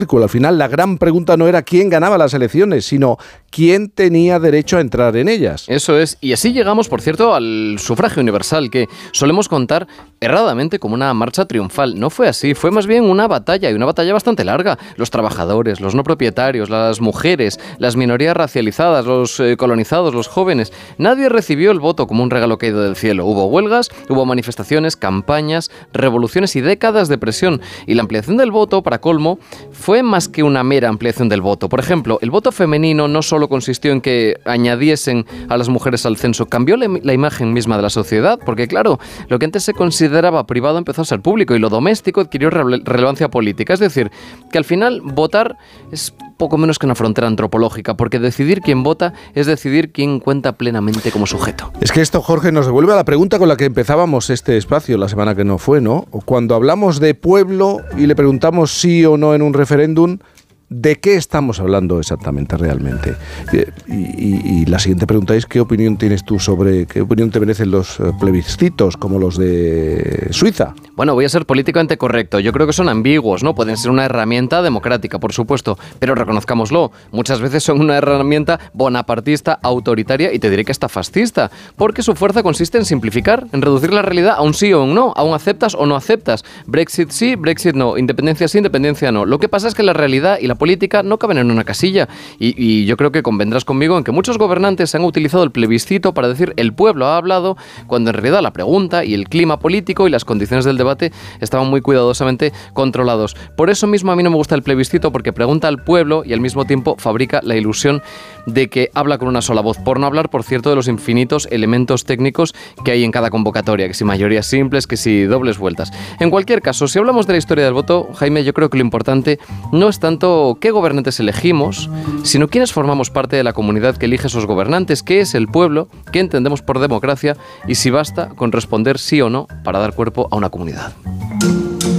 Al final, la gran pregunta no era quién ganaba las elecciones, sino quién tenía derecho a entrar en ellas. Eso es. Y así llegamos, por cierto, al sufragio universal, que solemos contar erradamente como una marcha triunfal. No fue así, fue más bien una batalla, y una batalla bastante larga. Los trabajadores, los no propietarios, las mujeres, las minorías racializadas, los colonizados, los jóvenes. Nadie recibió el voto como un regalo caído del cielo. Hubo huelgas, hubo manifestaciones, campañas, revoluciones y décadas de presión. Y la ampliación del voto, para colmo, fue más que una mera ampliación del voto. Por ejemplo, el voto femenino no solo consistió en que añadiesen a las mujeres al censo, cambió la imagen misma de la sociedad, porque claro, lo que antes se consideraba privado empezó a ser público y lo doméstico adquirió relevancia política. Es decir, que al final votar es poco menos que una frontera antropológica, porque decidir quién vota es decidir quién cuenta plenamente como sujeto. Es que esto, Jorge, nos devuelve a la pregunta con la que empezábamos este espacio la semana que no fue, ¿no? Cuando hablamos de pueblo y le preguntamos sí o no en un referéndum, ¿de qué estamos hablando exactamente, realmente? Y la siguiente pregunta es, ¿qué opinión tienes tú sobre, qué opinión te merecen los plebiscitos como los de Suiza? Bueno, voy a ser políticamente correcto. Yo creo que son ambiguos, ¿no? Pueden ser una herramienta democrática, por supuesto, pero reconozcámoslo, muchas veces son una herramienta bonapartista, autoritaria y te diré que hasta fascista, porque su fuerza consiste en simplificar, en reducir la realidad a un sí o un no, a un aceptas o no aceptas. Brexit sí, Brexit no, independencia sí, independencia no. Lo que pasa es que la realidad y la política no caben en una casilla y yo creo que convendrás conmigo en que muchos gobernantes han utilizado el plebiscito para decir el pueblo ha hablado, cuando en realidad la pregunta y el clima político y las condiciones del debate estaban muy cuidadosamente controlados. Por eso mismo a mí no me gusta el plebiscito, porque pregunta al pueblo y al mismo tiempo fabrica la ilusión de que habla con una sola voz, por no hablar, por cierto, de los infinitos elementos técnicos que hay en cada convocatoria, que si mayorías simples, que si dobles vueltas. En cualquier caso, si hablamos de la historia del voto, Jaime, yo creo que lo importante no es tanto qué gobernantes elegimos, sino quiénes formamos parte de la comunidad que elige esos gobernantes, qué es el pueblo, qué entendemos por democracia y si basta con responder sí o no para dar cuerpo a una comunidad.